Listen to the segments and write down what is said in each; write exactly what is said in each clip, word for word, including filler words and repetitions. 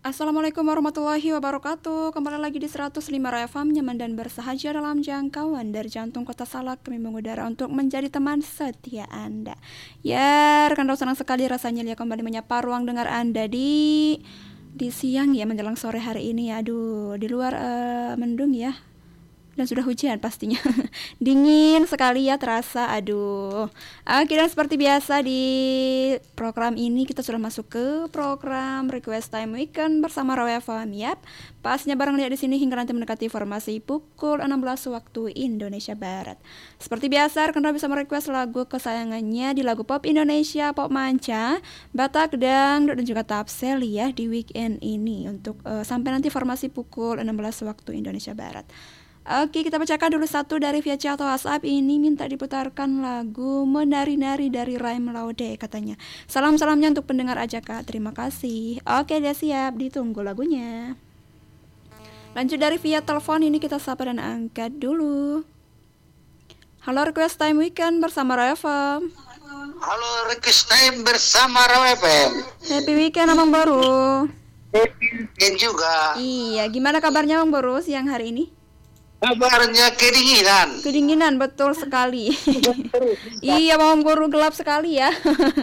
Assalamualaikum warahmatullahi wabarakatuh. Kembali lagi di seratus lima F M, nyaman dan bersahaja dalam jangkauan dari jantung kota Salak. Kami mengudara untuk menjadi teman setia Anda. Ya, rekan rekan senang sekali rasanya lihat kembali menyapa ruang dengar Anda di di siang ya, menjelang sore hari ini. Aduh, di luar uh, mendung ya. Dan sudah hujan pastinya. Dingin sekali ya terasa. Aduh. Oke, dan seperti biasa di program ini kita sudah masuk ke program Request Time Weekend bersama Rawe F M. Yap. Pasnya bareng lihat di sini hingga nanti mendekati informasi pukul enam belas waktu Indonesia Barat. Seperti biasa, rekan bisa merequest lagu kesayangannya di lagu pop Indonesia, pop manca, Batak, dangdut dan juga Tapsel ya di weekend ini untuk uh, sampai nanti informasi pukul enam belas waktu Indonesia Barat. Oke, kita bacakan dulu satu dari via chat atau WhatsApp. Ini minta diputarkan lagu Menari-nari dari Raim Laude katanya. Salam-salamnya untuk pendengar aja Kak, terima kasih. Oke, dia siap, ditunggu lagunya. Lanjut dari via telepon, ini kita sapa dan angkat dulu. Halo Request Time Weekend bersama Rawe F M. Halo Request Time bersama Rawe F M. Happy weekend Abang Baru. Happy weekend juga. Iya, gimana kabarnya Abang Baru siang hari ini? Kabarnya kedinginan. Kedinginan, betul sekali. Iya, Bang Guru gelap sekali ya.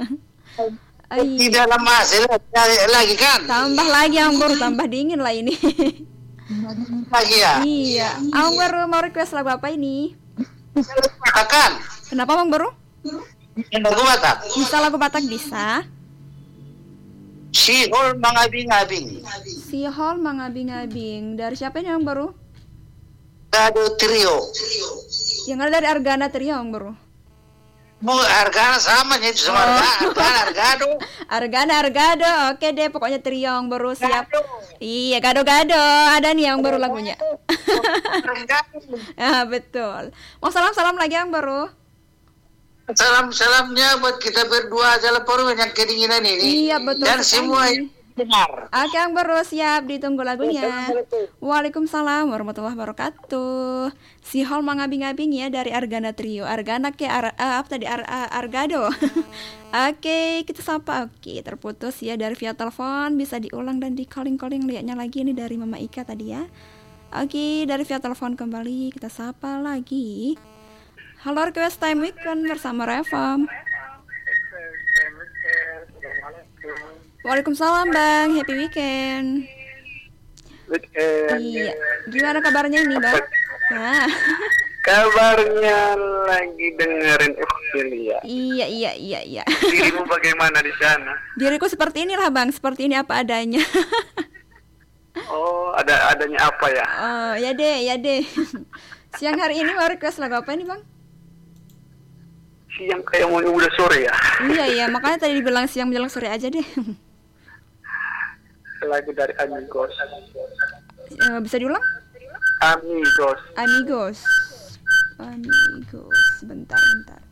Di dalam hasil lagi kan? Tambah lagi Bang Guru, tambah dingin lah ini. Lagi ya? Iya. Bang Guru mau request lagu apa ini? Katakan. Kenapa Bang Guru? Lagu Batak. Bisa lagu Batak bisa. Si Hol mengabing-abing. Si Hol mengabing-abing. Dari siapa ini Bang Guru? Argado Trio. Yang ada dari Argana Trio, Bang Bro. Bu, Argana sama nih itu sama Oh. Argana, Argado. Argana Argado. Oke deh, pokoknya Trio Bang Bro siap. Gado. Iya, gado-gado. Ada nih Bang Bro lagunya. Argado. Ah, betul. Mau salam-salam lagi Bang Bro. Salam-salamnya buat kita berdua aja lepor yang kedinginan ini. Iya, betul Dan sekali. semua yang dengar. Oke Bang Bro siap, ditunggu lagunya. Waalaikumsalam warahmatullahi wabarakatuh. Si Hol mengabing-abing ya dari Argana Trio. Argana ke Ar- uh, apa tadi Ar- uh, Argado. Oke, kita sapa. Oke, terputus ya dari via telepon, bisa diulang dan di calling-calling lihatnya lagi ini dari Mama Ika tadi ya. Oke, dari via telepon kembali kita sapa lagi. Halo Request Time Weekend bersama Revam. Waalaikumsalam Bang, happy weekend. Weekend. Iya, gimana kabarnya ini Bang? Nah, Kabarnya lagi dengerin Ophelia. iya iya iya iya. Dirimu bagaimana di sana? Diriku seperti inilah Bang, seperti ini apa adanya. Oh, ada adanya apa ya? Oh, ya deh, ya deh. Siang hari ini mau request lagu apa ini Bang? Siang kayak mau udah sore ya. Iya iya, makanya tadi dibilang siang menjelang sore aja deh. Lagu dari Amigos. Eh, bisa diulang? Amigos. Amigos. Amigos. Bentar, bentar.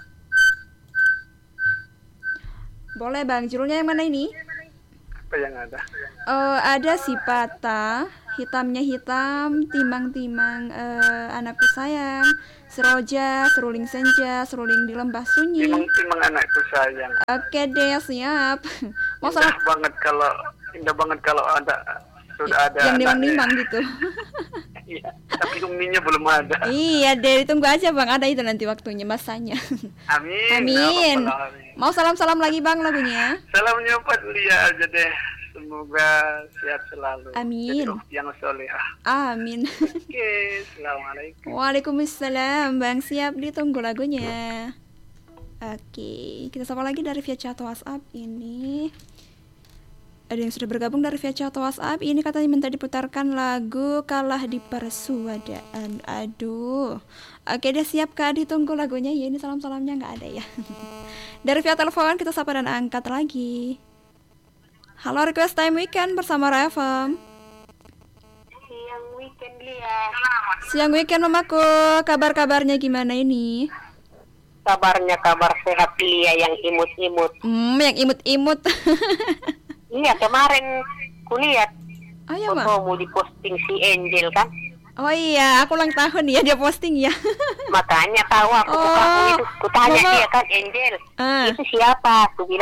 Boleh Bang, judulnya yang mana ini? Apa yang ada? Uh, ada si Pata, hitamnya hitam, timang-timang uh, anakku sayang, seroja, seruling senja, seruling di lembah sunyi. Timang-timang anakku sayang. Oke deh, siap. Mau Indah salam banget kalau indah banget kalau ada sudah ada yang anaknya. nimang-nimang gitu. Iya, tapi uminya belum ada. Iya deh, ditunggu aja Bang, ada itu nanti waktunya, masanya. Amin. Amin. Ya Rabbal Alamin. Mau salam-salam lagi Bang lagunya? Salamnya buat Lia aja deh. Semoga sehat selalu. Amin. Jadi yang solehah. Amin. Oke, assalamualaikum. Waalaikumsalam Bang, siap, ditunggu lagunya. Oke, kita sapa lagi dari via chat WhatsApp ini. Ada yang sudah bergabung dari via chat WhatsApp. Ini katanya minta diputarkan lagu Kalah di Persuadaan. Aduh. Oke deh, siap Kak, ditunggu lagunya. Ya ini salam-salamnya nggak ada ya. Dari via telepon kita sapa dan angkat lagi. Halo Request Time Weekend bersama Revam. Siang weekend Lia. Siang weekend Mamaku, kabar-kabarnya gimana ini? Kabarnya kabar sehat Lia yang imut-imut. Hmm, yang imut-imut. Iya kemarin kulihat Ayo Mak. fotomu diposting si Angel kan. Oh iya, aku ulang tahun ya, dia posting ya. Makanya tahu aku Oh, buka itu. Kutanya Mama. dia kan Angel. Ah. Itu siapa? Aku bilang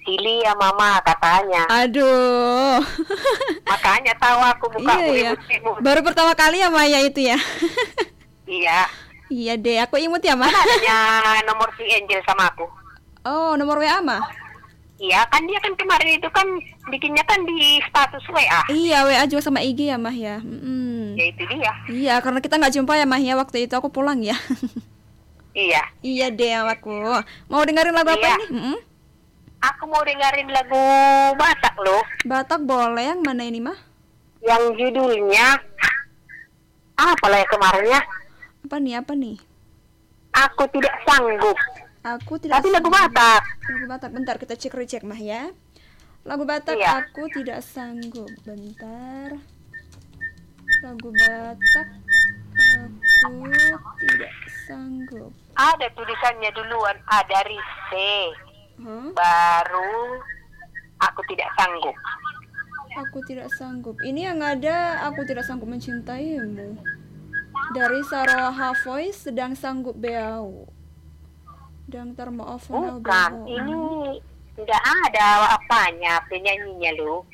Si Lia mama katanya. Aduh. Makanya tahu aku buka Iya ya. imut-imut. Baru pertama kali ya Maya itu ya. Iya. Iya deh, aku imut ya Mah. Adanya nomor si Angel sama aku. Oh, nomor W A Mah. Iya kan dia kan kemarin itu kan bikinnya kan di status W A. Iya, W A juga sama I G ya Mah ya. Mm-mm. Ya itu dia. Iya, karena kita nggak jumpa ya Mah ya, waktu itu aku pulang ya. Iya. Iya deh aku. Mau dengerin lagu apa Iya. nih? Mm-mm. Aku mau dengerin lagu Batak loh. Batak boleh, yang mana ini Mah? Yang judulnya apa lah ya kemarinnya? Apa nih, apa nih? Aku tidak sanggup. Aku tidak Tapi lagu sanggup. Batak. Lagu Batak, bentar kita cek recek Mah ya. Lagu Batak Iya. aku tidak sanggup. Bentar. Lagu Batak aku tidak sanggup. Ada tulisannya duluan A dari C. Hah? Baru aku tidak sanggup. Aku tidak sanggup. Ini yang ada aku tidak sanggup mencintaimu. Dari Saroha Voice sedang sanggup beau. Dan termaafkan Bukan, ini tidak ada apanya penyanyinya lu.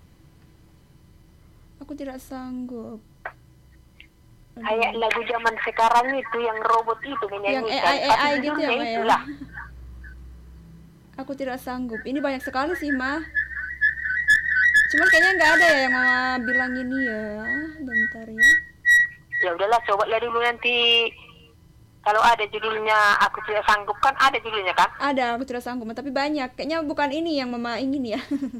Aku tidak sanggup. Aduh. Kayak lagu zaman sekarang itu yang robot itu Yang menyanyikan. A I A I Tapi gitu ya, judulnya Mah ya. itulah. Aku tidak sanggup. Ini banyak sekali sih, Mah. Cuman kayaknya nggak ada ya yang Mama bilang ini ya. Bentar ya. Ya udahlah, coba lah dulu nanti. Kalau ada judulnya aku tidak sanggup kan ada judulnya kan? Ada, aku tidak sanggup, tapi banyak. Kayaknya bukan ini yang Mama ingin ya.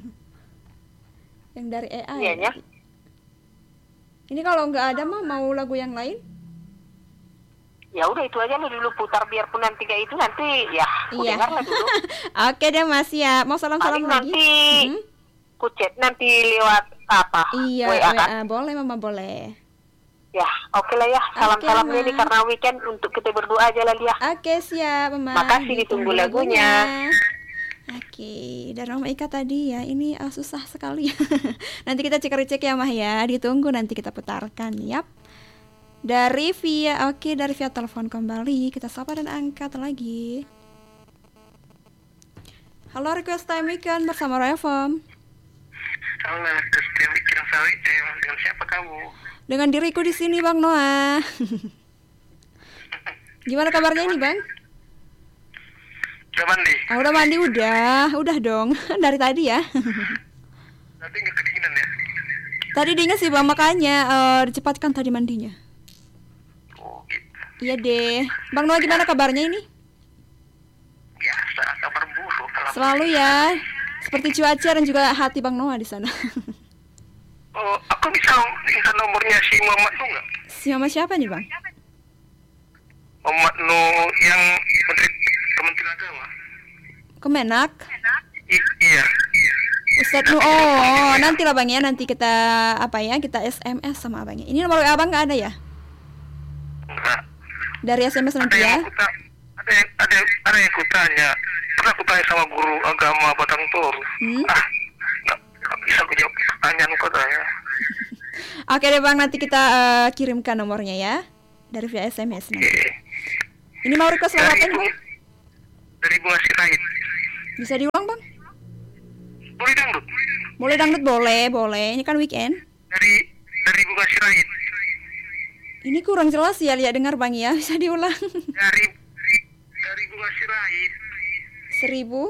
Yang dari A I. Iya nya. Ini kalau nggak ada mah mau lagu yang lain? Ya udah itu aja lu dulu putar biarpun nanti kayak itu nanti ya aku Iya. dengar lah dulu. Oke deh Mas ya. Mau salam-salam Paling lagi? nanti Hmm? ku chat nanti lewat apa? Iya, W A kan? W A. Boleh Mama, boleh. Ya, oke lah ya. Salam-salam Oke, ini Ma. karena weekend untuk kita berdua aja lah dia. Oke siap Mama. Makasih, ditunggu lagunya. Oke, dari Mama Ika tadi ya. Ini uh, susah sekali. Nanti kita cek-cek ya Mah ya. Ditunggu nanti kita putarkan. Yap. Dari via, oke dari via telepon kembali. Kita sapa dan angkat lagi. Halo, request time weekend bersama Roy F M. Halo, Kristen Wikiran Sawit. Dengan siapa kamu? Dengan diriku di sini Bang Noah. Gimana kabarnya ini Bang? Udah mandi? Ah, udah mandi udah, udah dong. Dari tadi ya. Nanti nggak kedinginan ya? Tadi dingin sih Bang, makanya eh, dicepatkan tadi mandinya. Oh gitu. Iya deh. Bang Noah gimana kabarnya ini? Biasa, kabar buruk. Selalu ya. Seperti cuaca dan juga hati Bang Noah di sana. Oh, aku bisa minta nomornya si Muhammad Nu nggak? Si Mama siapa nih Bang? Muhammad Nu yang Menteri Kementerian Agama. Kemenak. I- iya. Ustadz Nu. Oh, nanti lah Bang ya. Nanti kita apa ya? Kita S M S sama Abangnya. Ini nomor W A Abang nggak ada ya? Enggak. Dari S M S nanti Ada ya. yang aku ta- ada yang ada yang ada yang aku tanya. Pernah aku tanya sama guru agama Batang Toru. Hmm? Ah, nggak nggak bisa aku jawab pertanyaan kau tanya. Oke deh Bang, nanti kita eh, kirimkan nomornya ya. Dari via S M S nanti. Oke. Ini mau request lagu apa Dari nih Bang? dari Bunga Sirait. Bisa diulang Bang? Boleh dangdut. Boleh dangdut, boleh, boleh. Ini kan weekend. Dari dari Bunga Sirait. Ini kurang jelas ya, lihat dengar Bang ya. Bisa diulang. Dari dari Bunga Sirait. Seribu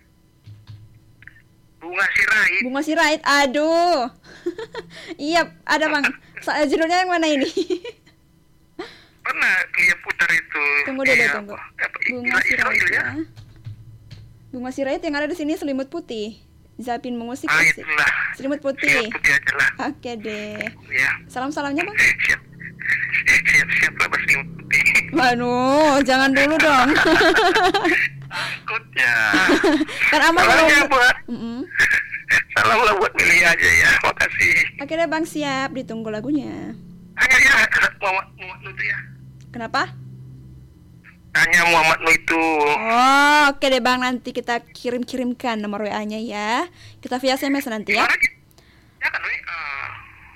Bunga Sirait. Bunga Sirait. Aduh. Iya, ada Bang. Sa- judulnya yang mana ini? Pernah dia putar itu. Tunggu dulu, Iya, tunggu. apa, Bunga istilah- Sirait istilahnya. ya. Bunga Sirait yang ada di sini selimut putih. Zapin mengusik Ah, asik. itulah. Selimut Siap putih. putih aja lah. Oke deh. Ya. Salam-salamnya Bang. Siap. Siap-siap lah berselimut putih. Waduh, jangan dulu dong. Takutnya. Kan aman Salam ya kalau. buat. Mm-mm. Salam lah buat milih aja ya. Makasih. Oke deh Bang, siap. Ditunggu lagunya. Tanya ya Muhammad Muhammad Nu itu ya. Kenapa? Tanya Muhammad Nu itu. Oh, oke deh Bang, nanti kita kirim-kirimkan nomor W A-nya ya. Kita via S M S nanti ya. Gimana, Ki? Ya kan, Wi? Ah,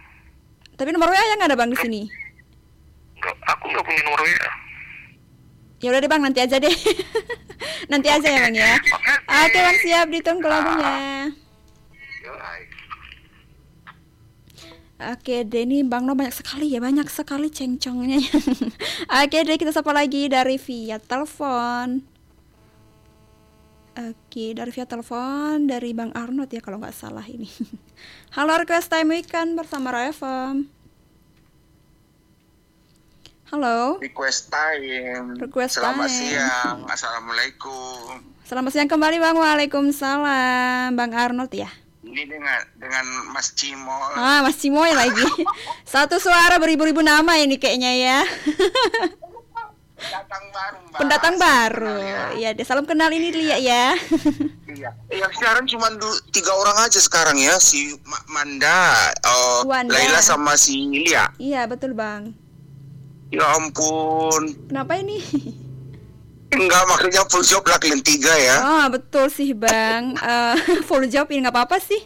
Tapi nomor W A yang ada Bang di sini. nggak, aku nggak punya nomor W A. Ya udah deh Bang, nanti aja deh. Nanti aja ya Bang ya. Oke Bang, siap, ditunggu lagunya. Oke deh, ini Bang No banyak sekali ya, banyak sekali cengcongnya. Oke deh, kita sapa lagi dari via telepon. Oke, dari via telepon dari Bang Arnold ya kalau nggak salah ini. Halo, request time weekend bersama Roy F M. Halo. Request time. Request Selamat time. siang. Assalamualaikum. Selamat siang kembali Bang. Waalaikumsalam. Bang Arnold ya. Ini dengan dengan Mas Cimoy. Ah, Mas Cimoy lagi. Satu suara beribu-ribu nama ini kayaknya ya. Pendatang baru, Mbak. Pendatang baru. Ya. Iya, deh salam kenal ini Lia ya. Iya. Yang siaran cuma du- tiga orang aja sekarang ya, si Ma- Manda, oh, Wanda. Laila sama si Lia. Iya, betul Bang. Ya ampun. Kenapa ini? Enggak, maksudnya full job lah kalian tiga ya. Oh, betul sih Bang. Eh, full job ini nggak apa-apa sih.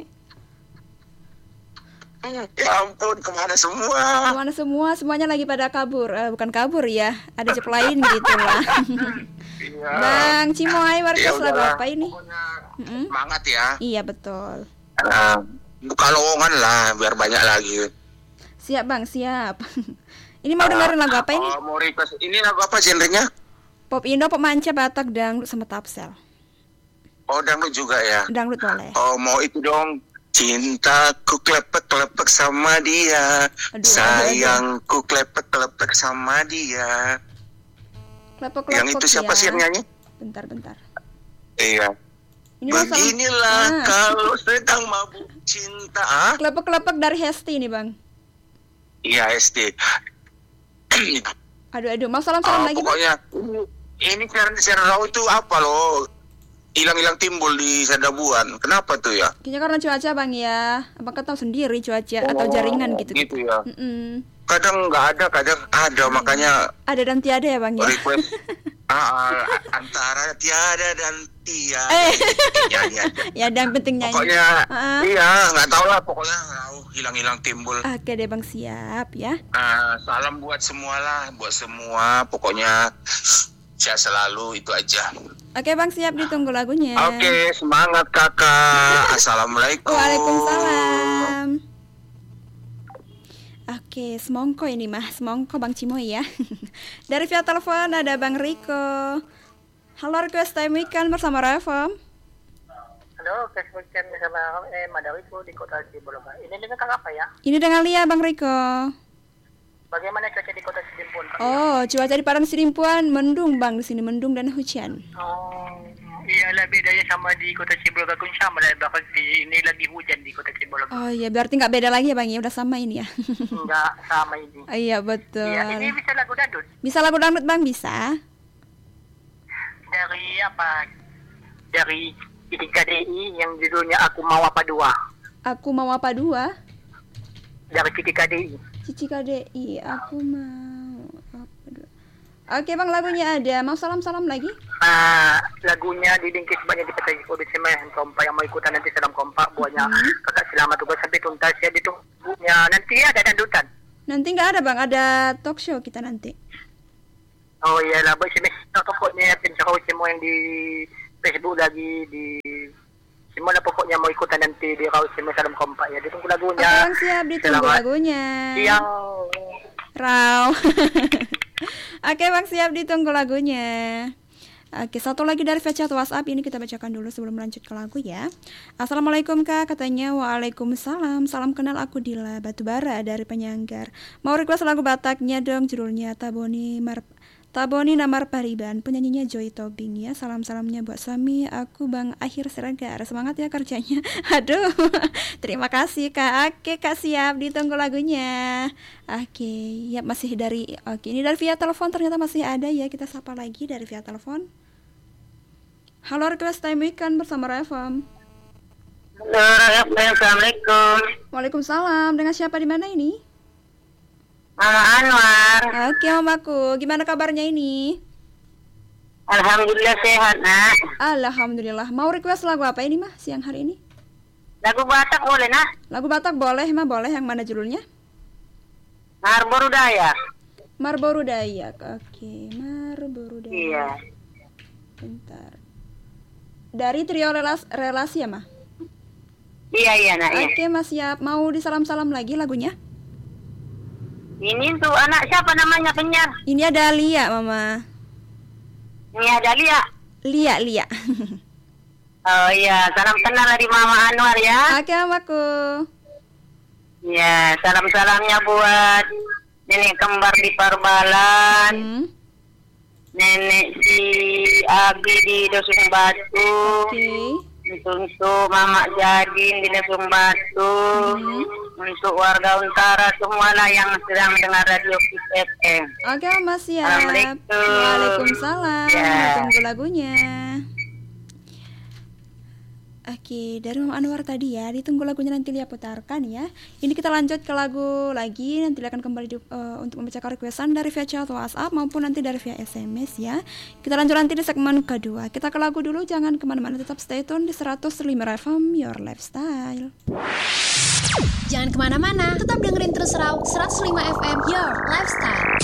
Ya ampun, kemana semua? Kemana semua? Semuanya lagi pada kabur. Eh, bukan kabur ya, ada job lain gitu lah. Iya. Bang Cimoy, Ya warga lagu udahlah, apa ini? pokoknya Mm-mm. semangat ya. Iya betul. Nah, buka lowongan lah biar banyak lagi. Siap Bang, siap. Ini mau dengerin lagu apa ini? Oh, mau request. Ini lagu apa genrenya? Pop Indo, pop manca, Batak, dangdut sama Tapsel. Oh, dangdut juga ya. Dangdut boleh. Oh, mau itu dong. Cintaku klepek-klepek sama dia. Aduh, Sayangku klepek-klepek sama dia. Klepek-klepek Yang itu siapa ya. sih yang nyanyi? Bentar-bentar. Iya. Ini masalah- Beginilah Ah, kalau sedang mabuk cinta. Ah? klepek-klepek dari Hesti ini Bang. Iya, S D. Aduh aduh, mau salam-salam Oh, lagi Bang. pokoknya ini siaran siaran raw itu apa loh? Hilang-hilang timbul di Sadabuan. Kenapa tuh ya? Kayaknya karena cuaca Bang ya. Apakah tahu sendiri cuaca atau jaringan gitu? Gitu ya. Mm-mm. Kadang nggak ada, kadang ada, makanya Ada dan tiada ya Bang ya. request ah, antara tiada dan tiada. Eh. Ya, ya. Ya dan penting nyanyi. Pokoknya Ah. iya, nggak tahu lah pokoknya raw hilang-hilang timbul. Oke deh Bang, siap ya. Ah, salam buat semua lah, buat semua. Pokoknya sehat selalu, itu aja. Oke Bang, siap, ditunggu lagunya. Oke, semangat kakak. Assalamualaikum. Waalaikumsalam. Oke, semongko ini mah, semongko Bang Cimoy ya. Dari via telepon ada Bang Riko. Halo, request time weekend bersama Refom. Halo, Facebook kan sama eh Madariku di Kota Cibolonga. Ini dengan kakak apa ya? Ini dengan Lia Bang Riko. Bagaimana cuaca di Kota Cirebon? Pak? Oh, cuaca di Padang Sidimpuan mendung Bang, di sini mendung dan hujan. Oh, iyalah bedanya sama di Kota Cibolonga pun sama lah. Bahkan di ini lagi hujan di Kota Cibolonga. Oh iya, berarti nggak beda lagi ya Bang ya, udah sama ini ya. Enggak sama ini. Oh, iya betul. Iya, ini bisa lagu dangdut. Bisa lagu dangdut Bang, bisa. Dari apa? Dari I K D I yang judulnya Aku Mau Apa Dua. Aku mau apa dua? Dari I K D I. Cici K D I, aku mau apa dua? Oke Bang, lagunya ada. Mau salam-salam lagi? Ah, lagunya didingkis banyak di P T J Produksi Main kompak yang mau ikutan nanti salam kompak buatnya kakak selamat tugas sampai tuntas ya ditunggunya nanti ada dandutan. Nanti nggak ada Bang, ada talk show kita nanti. Oh iya lah, buat semua pokoknya pencakau semua yang di Facebook lagi di semua lah pokoknya mau ikutan nanti di Raus semua salam kompak ya ditunggu Oke lagunya. Bang, siap, ditunggu Selamat lagunya. Siang. Raw. Oke Bang, siap, ditunggu lagunya. Oke, satu lagi dari chat WhatsApp ini kita bacakan dulu sebelum lanjut ke lagu ya. Assalamualaikum Kak, katanya. Waalaikumsalam. Salam kenal, aku Dila Batubara dari Penyanggar. Mau request lagu Bataknya dong, judulnya Taboni Mar Taboni Namar Pariban, penyanyinya Joy Tobing ya. Salam-salamnya buat suami aku Bang Akhir Siregar. Semangat ya kerjanya. Aduh. Terima kasih Kak. Oke Kak, siap, ditunggu lagunya. Oke, ya masih dari Oke, ini dari via telepon ternyata masih ada ya. Kita sapa lagi dari via telepon. Halo, request time weekend bersama Refom. Halo, assalamualaikum. Waalaikumsalam. Dengan siapa di mana ini? Mama Anwar. Oke, mamaku. Gimana kabarnya ini? Alhamdulillah sehat nak. Alhamdulillah. Mau request lagu apa ini mah siang hari ini? Lagu Batak boleh nah? Lagu Batak boleh mah, boleh. Yang mana judulnya? Marboru Dayak. Marboru Dayak. Oke, Marboru Iya. Bentar. Dari trio relas, relasi ya, Mah? Iya, iya, nak. Iya. Oke, Mas, siap. Mau disalam-salam lagi lagunya? Ini tuh anak siapa namanya penyiar? Ini ada Lia, Mama. Ini ada Lia. Lia, Lia. Oh iya, salam kenal dari Mama Anwar ya. Oke, Mamaku. Ya, salam-salamnya buat nenek kembar di Parbalan. Hmm. Nenek si Abi di Dosung Batu. Oke. Untuk Mama Jadin di Dosung Batu. Hmm. Untuk warga Untara semualah yang sedang mendengar radio Kiss F M. Oke, Mas, siap. Assalamualaikum. Waalaikumsalam. Ya. Tunggu lagunya. Oke, dari Mama Anwar tadi ya, ditunggu lagunya nanti Lia putarkan ya. Ini kita lanjut ke lagu lagi, nanti Lia akan kembali di, uh, untuk membacakan requestan dari via chat WhatsApp maupun nanti dari via S M S ya. Kita lanjut nanti di segmen kedua. Kita ke lagu dulu, jangan kemana-mana, tetap stay tune di seratus lima F M Your Lifestyle. Jangan kemana-mana, tetap dengerin terus Raw seratus lima F M Your